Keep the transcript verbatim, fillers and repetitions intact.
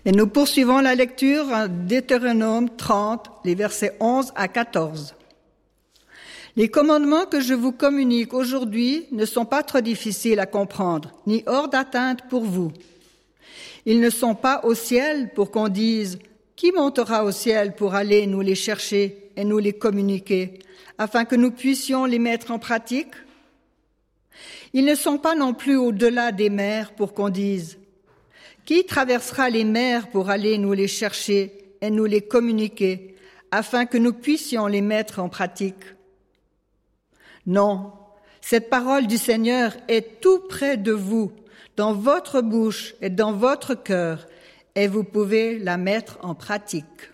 Et nous poursuivons la lecture en Deutéronome trente, les versets onze à quatorze. Les commandements que je vous communique aujourd'hui ne sont pas trop difficiles à comprendre, ni hors d'atteinte pour vous. Ils ne sont pas au ciel pour qu'on dise « Qui montera au ciel pour aller nous les chercher et nous les communiquer, afin que nous puissions les mettre en pratique ?» Ils ne sont pas non plus au-delà des mers pour qu'on dise « Qui traversera les mers pour aller nous les chercher et nous les communiquer, afin que nous puissions les mettre en pratique ?» Non, cette parole du Seigneur est tout près de vous, dans votre bouche et dans votre cœur, et vous pouvez la mettre en pratique.